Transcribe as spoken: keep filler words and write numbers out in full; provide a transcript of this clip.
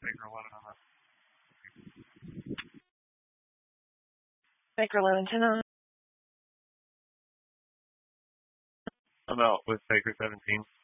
Baker eleven on that. Baker eleven ten on. I'm out with Baker seventeen.